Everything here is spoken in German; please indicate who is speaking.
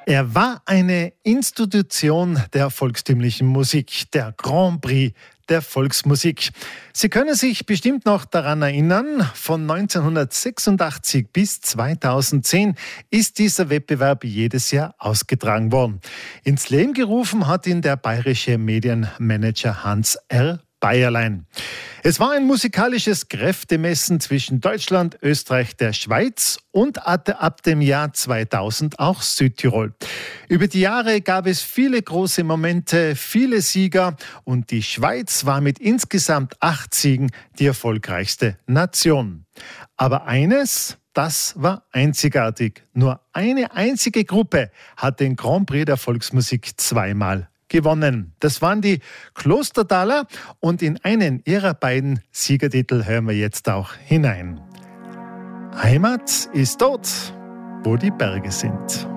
Speaker 1: Er war eine Institution der volkstümlichen Musik, der Grand Prix der Volksmusik. Sie können sich bestimmt noch daran erinnern, von 1986 bis 2010 ist dieser Wettbewerb jedes Jahr ausgetragen worden. Ins Leben gerufen hat ihn der bayerische Medienmanager Hans R. Bayerlein. Es war ein musikalisches Kräftemessen zwischen Deutschland, Österreich, der Schweiz und ab dem Jahr 2000 auch Südtirol. Über die Jahre gab es viele große Momente, viele Sieger und die Schweiz war mit insgesamt 8 Siegen die erfolgreichste Nation. Aber eines, das war einzigartig. Nur eine einzige Gruppe hat den Grand Prix der Volksmusik zweimal gewonnen. Das waren die Klostertaler und in einen ihrer beiden Siegertitel hören wir jetzt auch hinein. Heimat ist dort, wo die Berge sind.